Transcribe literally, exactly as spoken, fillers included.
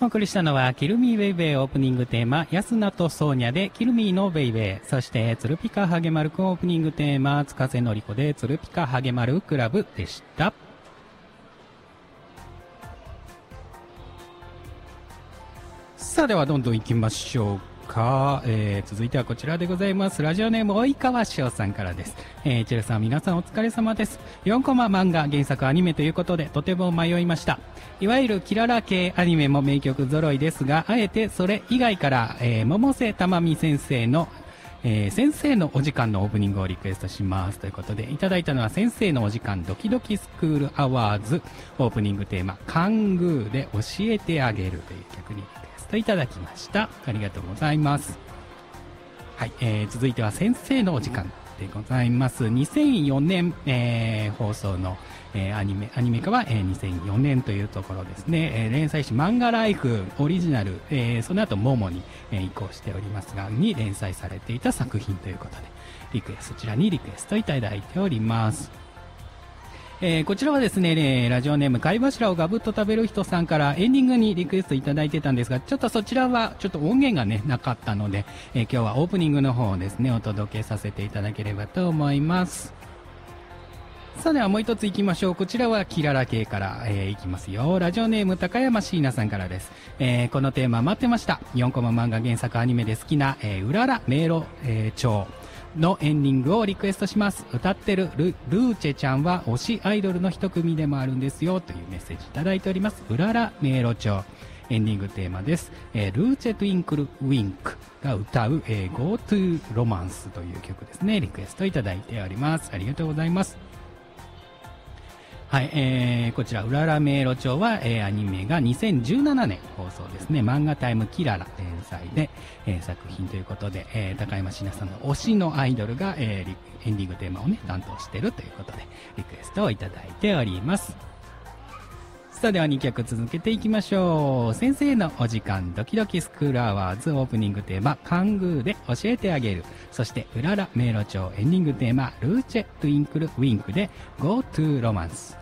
お送りしたのは、キルミーベイベーオープニングテーマ、ヤスナとソーニャで、キルミーのベイベー。そして、ツルピカハゲマルくんオープニングテーマ、つかせのりこで、ツルピカハゲマルクラブでした。さあ、ではどんどん行きましょうか。えー、続いてはこちらでございます。ラジオネーム、及川翔さんからです。えー、チェルさん、皆さんお疲れ様です。よんコマ漫画、原作アニメということで、とても迷いました。いわゆるキララ系アニメも名曲揃いですが、あえてそれ以外から、えー、百瀬珠美先生の、えー、先生のお時間のオープニングをリクエストします。ということで、いただいたのは先生のお時間ドキドキスクールアワーズオープニングテーマ、カングーで教えてあげるという曲にリクエストいただきました。ありがとうございます。はい、えー、続いては先生のお時間でございます。にせんよねん、えー、放送の、えー、アニメ、アニメ化は、えー、にせんよねんというところですね。えー、連載誌漫画ライフオリジナル、えー、その後モモに、えー、移行しておりますが、に連載されていた作品ということで、リクエスト、そちらにリクエストいただいております。えー、こちらはですね、えー、ラジオネーム貝柱をガブッと食べる人さんからエンディングにリクエストいただいてたんですが、ちょっとそちらはちょっと音源がねなかったので、えー、今日はオープニングの方をですねお届けさせていただければと思います。さあ、ではもう一つ行きましょう。こちらはキララ系から、えー、いきますよ。ラジオネーム高山椎名さんからです。えー、このテーマ待ってました。よんコマ漫画原作アニメで好きな、えー、うらら迷路、えー、町のエンディングをリクエストします。歌ってる ル, ルーチェちゃんは推しアイドルの一組でもあるんですよというメッセージいただいております。うらら迷路町エンディングテーマです。えー、ルーチェトゥインクルウィンクが歌う、えー、Go to Romance という曲ですね。リクエストいただいております。ありがとうございます。はい、えー、こちら、うらら迷路町は、えー、アニメがにせんじゅうななねん放送ですね。漫画タイムキララ連載で、えー、作品ということで、えー、高山椎名さんの推しのアイドルが、えー、エンディングテーマをね、担当しているということで、リクエストをいただいております。さあ、ではにきょく続けていきましょう。先生のお時間、ドキドキスクールアワーズオープニングテーマ、カングーで教えてあげる。そして、うらら迷路町エンディングテーマ、ルーチェトゥインクルウィンクで Go to Romance。